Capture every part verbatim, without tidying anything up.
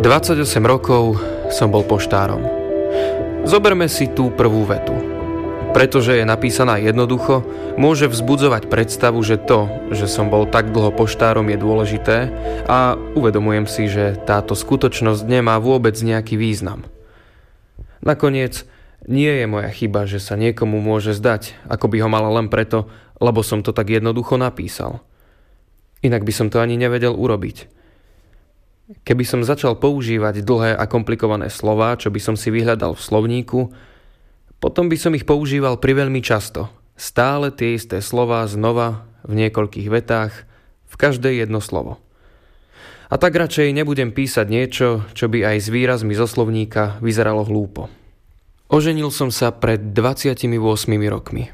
dvadsaťosem rokov som bol poštárom. Zoberme si tú prvú vetu. Pretože je napísaná jednoducho, môže vzbudzovať predstavu, že to, že som bol tak dlho poštárom, je dôležité a uvedomujem si, že táto skutočnosť nemá vôbec nejaký význam. Nakoniec, nie je moja chyba, že sa niekomu môže zdať, ako by ho mala len preto, lebo som to tak jednoducho napísal. Inak by som to ani nevedel urobiť. Keby som začal používať dlhé a komplikované slová, čo by som si vyhľadal v slovníku, potom by som ich používal priveľmi často. Stále tie isté slová znova, v niekoľkých vetách, v každé jedno slovo. A tak radšej nebudem písať niečo, čo by aj s výrazmi zo slovníka vyzeralo hlúpo. Oženil som sa pred dvadsiatimi ôsmimi rokmi.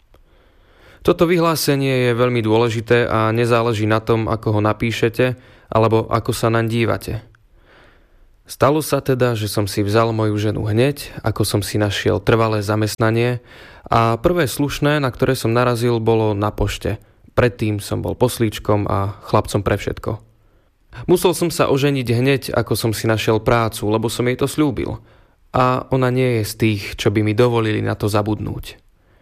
Toto vyhlásenie je veľmi dôležité a nezáleží na tom, ako ho napíšete, alebo ako sa naň dívate. Stalo sa teda, že som si vzal moju ženu hneď, ako som si našiel trvalé zamestnanie a prvé slušné, na ktoré som narazil, bolo na pošte. Predtým som bol poslíčkom a chlapcom pre všetko. Musel som sa oženiť hneď, ako som si našiel prácu, lebo som jej to sľúbil. A ona nie je z tých, čo by mi dovolili na to zabudnúť.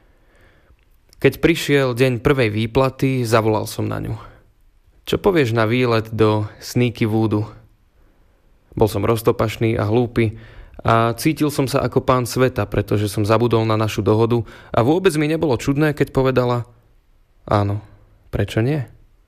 Keď prišiel deň prvej výplaty, zavolal som na ňu. Čo povieš na výlet do Sneaky Woodu? Bol som roztopašný a hlúpy a cítil som sa ako pán sveta, pretože som zabudol na našu dohodu a vôbec mi nebolo čudné, keď povedala áno, prečo nie?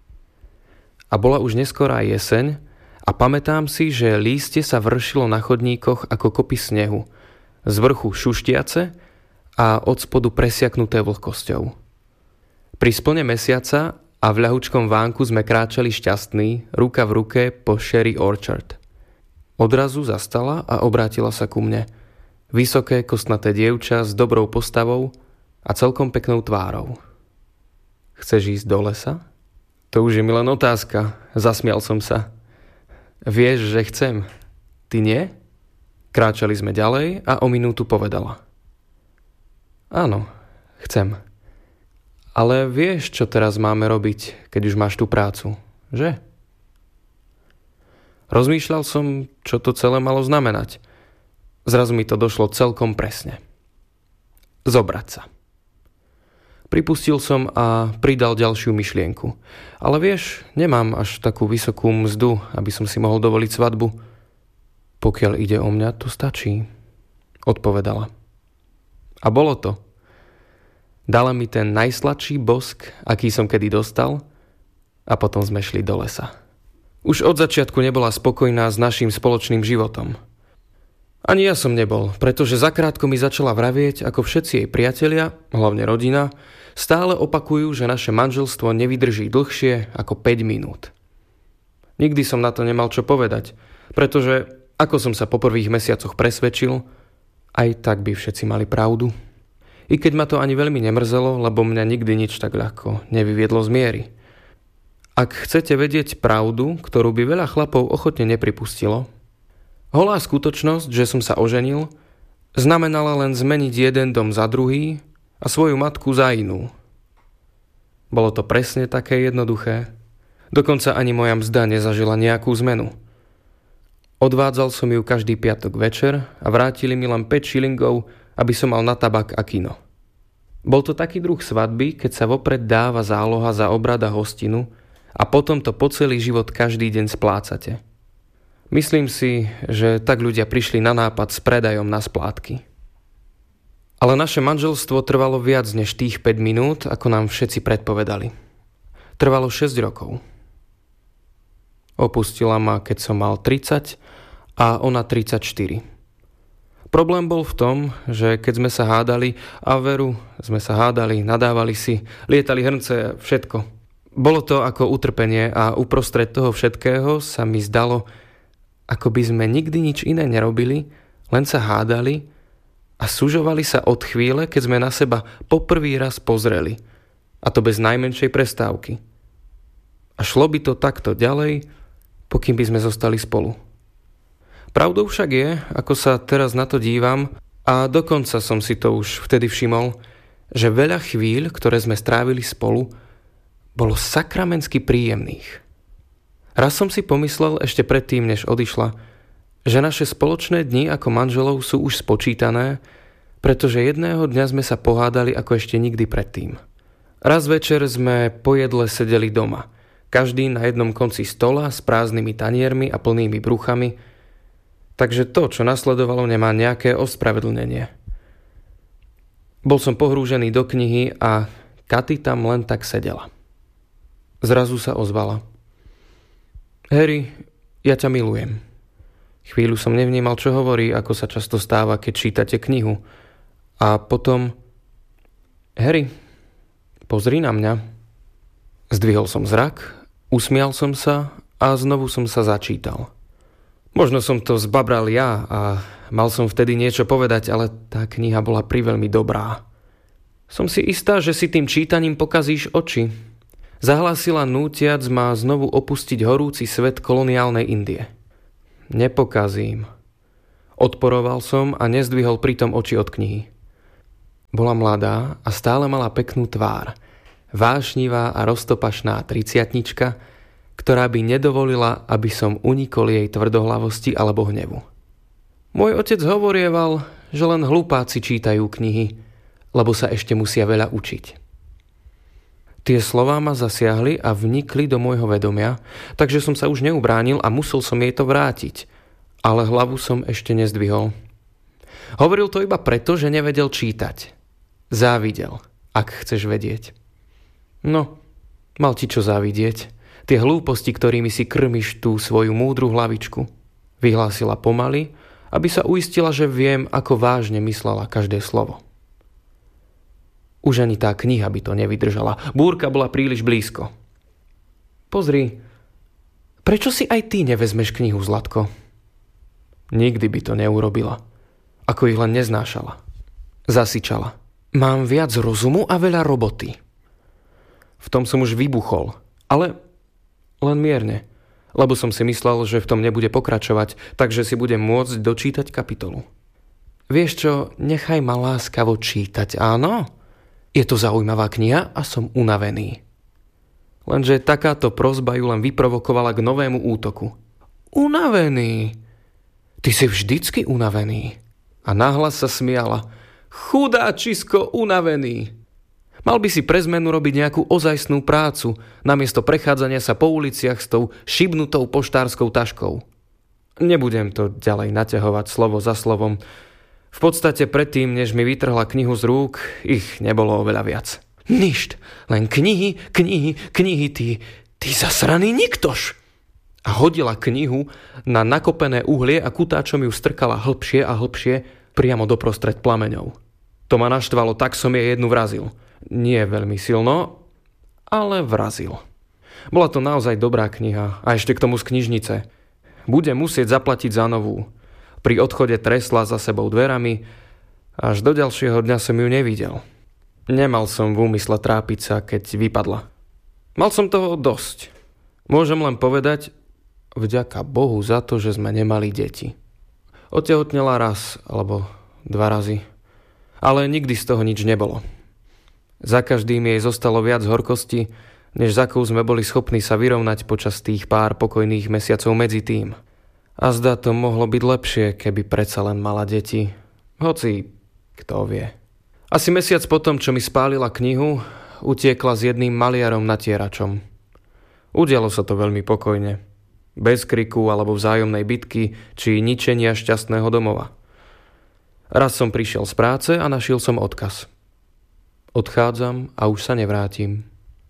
A bola už neskorá jeseň a pamätám si, že lístie sa vršilo na chodníkoch ako kopy snehu, z vrchu šuštiace a od spodu presiaknuté vlhkosťou. Pri splne mesiaca a v ľahučkom vánku sme kráčali šťastní, ruka v ruke po Sherry Orchard. Odrazu zastala a obrátila sa ku mne. Vysoké, kostnaté dievča s dobrou postavou a celkom peknou tvárou. Chceš ísť do lesa? To už je mi len otázka, zasmial som sa. Vieš, že chcem. Ty nie? Kráčali sme ďalej a o minútu povedala. Áno, chcem. Ale vieš, čo teraz máme robiť, keď už máš tú prácu, že? Rozmýšľal som, čo to celé malo znamenať. Zrazu mi to došlo celkom presne. Zobrať sa. Pripustil som a pridal ďalšiu myšlienku. Ale vieš, nemám až takú vysokú mzdu, aby som si mohol dovoliť svadbu. Pokiaľ ide o mňa, to stačí, odpovedala. A bolo to. Dala mi ten najsladší bosk, aký som kedy dostal, a potom sme šli do lesa. Už od začiatku nebola spokojná s naším spoločným životom. Ani ja som nebol, pretože zakrátko mi začala vravieť, ako všetci jej priatelia, hlavne rodina, stále opakujú, že naše manželstvo nevydrží dlhšie ako päť minút. Nikdy som na to nemal čo povedať, pretože, ako som sa po prvých mesiacoch presvedčil, aj tak by všetci mali pravdu. I keď ma to ani veľmi nemrzelo, lebo mňa nikdy nič tak ľahko nevyviedlo z miery. Ak chcete vedieť pravdu, ktorú by veľa chlapov ochotne nepripustilo, holá skutočnosť, že som sa oženil, znamenala len zmeniť jeden dom za druhý a svoju matku za inú. Bolo to presne také jednoduché. Dokonca ani moja mzda nezažila nejakú zmenu. Odvádzal som ju každý piatok večer a vrátili mi len päť šilingov, aby som mal na tabak a kino. Bol to taký druh svadby, keď sa vopred dáva záloha za obrad a hostinu a potom to po celý život každý deň splácate. Myslím si, že tak ľudia prišli na nápad s predajom na splátky. Ale naše manželstvo trvalo viac než tých päť minút, ako nám všetci predpovedali. Trvalo šesť rokov. Opustila ma, keď som mal tridsať a ona tridsaťštyri. Problém bol v tom, že keď sme sa hádali, a veru, sme sa hádali, nadávali si, lietali hrnce, všetko. Bolo to ako utrpenie a uprostred toho všetkého sa mi zdalo, ako by sme nikdy nič iné nerobili, len sa hádali a sužovali sa od chvíle, keď sme na seba poprvý raz pozreli. A to bez najmenšej prestávky. A šlo by to takto ďalej, pokým by sme zostali spolu. Pravdou však je, ako sa teraz na to dívam, a dokonca som si to už vtedy všimol, že veľa chvíľ, ktoré sme strávili spolu, bolo sakramensky príjemných. Raz som si pomyslel ešte predtým, než odišla, že naše spoločné dni ako manželov sú už spočítané, pretože jedného dňa sme sa pohádali ako ešte nikdy predtým. Raz večer sme po jedle sedeli doma, každý na jednom konci stola s prázdnymi taniermi a plnými bruchami, takže to, čo nasledovalo, nemá nejaké ospravedlnenie. Bol som pohrúžený do knihy a Katy tam len tak sedela. Zrazu sa ozvala. Harry, ja ťa milujem. Chvíľu som nevnímal, čo hovorí, ako sa často stáva, keď čítate knihu. A potom... Harry, pozri na mňa. Zdvihol som zrak, usmial som sa a znovu som sa začítal. Možno som to zbabral ja a mal som vtedy niečo povedať, ale tá kniha bola priveľmi dobrá. Som si istá, že si tým čítaním pokazíš oči. Zahlásila nútiac ma znovu opustiť horúci svet koloniálnej Indie. Nepokazím. Odporoval som a nezdvihol pritom oči od knihy. Bola mladá a stále mala peknú tvár. Vášnivá a roztopašná triciatnička, ktorá by nedovolila, aby som unikol jej tvrdohlavosti alebo hnevu. Môj otec hovorieval, že len hlupáci čítajú knihy, lebo sa ešte musia veľa učiť. Tie slová ma zasiahli a vnikli do môjho vedomia, takže som sa už neubránil a musel som jej to vrátiť, ale hlavu som ešte nezdvihol. Hovoril to iba preto, že nevedel čítať. Závidel, ak chceš vedieť. No, mal ti čo závidieť. Tie hlúposti, ktorými si krmiš tú svoju múdru hlavičku. Vyhlásila pomaly, aby sa uistila, že viem, ako vážne myslela každé slovo. Už ani tá kniha by to nevydržala. Búrka bola príliš blízko. Pozri, prečo si aj ty nevezmeš knihu, Zlatko? Nikdy by to neurobila. Ako ich len neznášala. Zasičala. Mám viac rozumu a veľa roboty. V tom som už vybuchol, ale len mierne, lebo som si myslel, že v tom nebude pokračovať, takže si budem môcť dočítať kapitolu. Vieš čo, nechaj ma láskavo čítať, áno? Je to zaujímavá kniha a som unavený. Lenže takáto prosba ju len vyprovokovala k novému útoku. Unavený? Ty si vždycky unavený. A nahlas sa smiala. Chudáčisko unavený. Mal by si pre zmenu robiť nejakú ozajstnú prácu, namiesto prechádzania sa po uliciach s tou šibnutou poštárskou taškou. Nebudem to ďalej naťahovať slovo za slovom. V podstate predtým, než mi vytrhla knihu z rúk, ich nebolo oveľa viac. Ništ, len knihy, knihy, knihy, ty, ty zasraný niktoš. A hodila knihu na nakopené uhlie a kutáčom ju strkala hlbšie a hlbšie priamo doprostred plameňov. To ma naštvalo, tak som jej jednu vrazil. Nie veľmi silno, ale vrazil. Bola to naozaj dobrá kniha a ešte k tomu z knižnice. Budem musieť zaplatiť za novú. Pri odchode tresla za sebou dverami, až do ďalšieho dňa som ju nevidel. Nemal som v úmysle trápiť sa, keď vypadla. Mal som toho dosť. Môžem len povedať, vďaka Bohu za to, že sme nemali deti. Otehotnela raz, alebo dva razy. Ale nikdy z toho nič nebolo. Za každým jej zostalo viac horkosti, než za akou sme boli schopní sa vyrovnať počas tých pár pokojných mesiacov medzi tým. A zdá to mohlo byť lepšie, keby predsa len mala deti. Hoci, kto vie. Asi mesiac potom, čo mi spálila knihu, utiekla s jedným maliarom natieračom. Udialo sa to veľmi pokojne. Bez kriku alebo vzájomnej bitky, či ničenia šťastného domova. Raz som prišiel z práce a našiel som odkaz. Odchádzam a už sa nevrátim.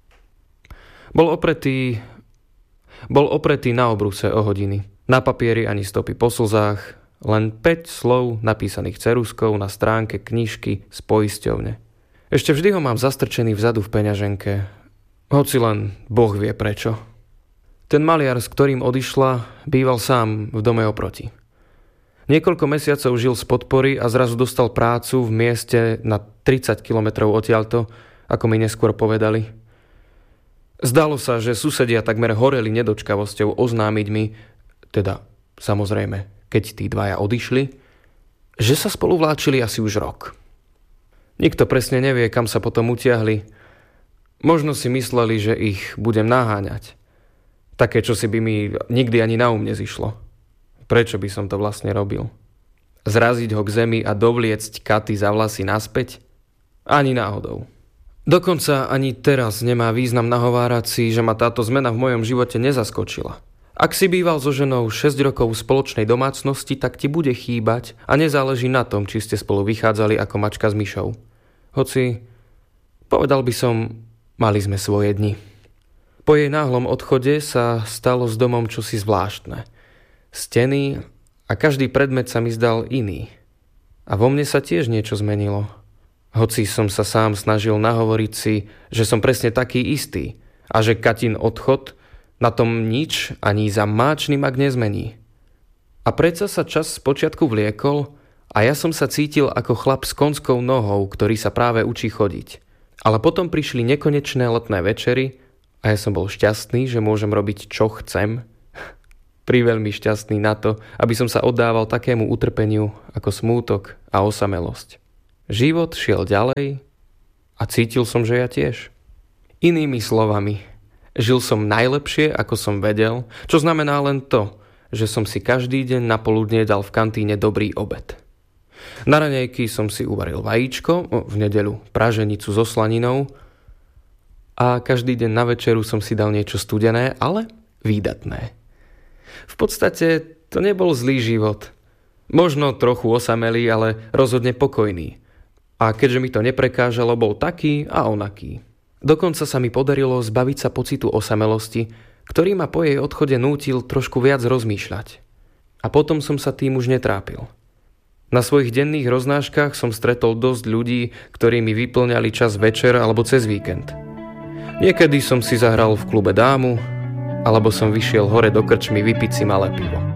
Bol opretý... Bol opretý na obruse o hodiny. Na papieri ani stopy po slzách, len päť slov napísaných ceruzkou na stránke knižky z poisťovne. Ešte vždy ho mám zastrčený vzadu v peňaženke, hoci len Boh vie prečo. Ten maliar, s ktorým odišla, býval sám v dome oproti. Niekoľko mesiacov žil z podpory a zrazu dostal prácu v mieste na tridsať kilometrov odtiaľto, ako mi neskôr povedali. Zdalo sa, že susedia takmer horeli nedočkavosťou oznámiť mi, teda, samozrejme, keď tí dvaja odišli, že sa spolu vláčili asi už rok. Nikto presne nevie, kam sa potom utiahli. Možno si mysleli, že ich budem naháňať. Také, čo si by mi nikdy ani na um nezišlo. Prečo by som to vlastne robil? Zraziť ho k zemi a dovliecť Katy za vlasy naspäť? Ani náhodou. Dokonca ani teraz nemá význam nahovárať si, že ma táto zmena v mojom živote nezaskočila. Ak si býval so ženou šesť rokov v spoločnej domácnosti, tak ti bude chýbať a nezáleží na tom, či ste spolu vychádzali ako mačka s myšou. Hoci, povedal by som, mali sme svoje dni. Po jej náhlom odchode sa stalo s domom čosi zvláštne. Steny a každý predmet sa mi zdal iný. A vo mne sa tiež niečo zmenilo. Hoci som sa sám snažil nahovoriť si, že som presne taký istý a že Katin odchod na tom nič ani za máčny mak nezmení. A predsa sa čas spočiatku vliekol a ja som sa cítil ako chlap s konskou nohou, ktorý sa práve učí chodiť. Ale potom prišli nekonečné letné večery a ja som bol šťastný, že môžem robiť čo chcem. Priveľmi šťastný na to, aby som sa oddával takému utrpeniu ako smútok a osamelosť. Život šiel ďalej a cítil som, že ja tiež. Inými slovami, žil som najlepšie, ako som vedel, čo znamená len to, že som si každý deň na poludnie dal v kantíne dobrý obed. Na raňajky som si uvaril vajíčko, v nedeľu praženicu so slaninou a každý deň na večeru som si dal niečo studené, ale výdatné. V podstate to nebol zlý život. Možno trochu osamelý, ale rozhodne pokojný. A keďže mi to neprekážalo, bol taký a onaký. Dokonca sa mi podarilo zbaviť sa pocitu osamelosti, ktorý ma po jej odchode nútil trošku viac rozmýšľať. A potom som sa tým už netrápil. Na svojich denných roznáškach som stretol dosť ľudí, ktorí mi vyplňali čas večer alebo cez víkend. Niekedy som si zahral v klube dámu, alebo som vyšiel hore do krčmy vypiť si malé pivo.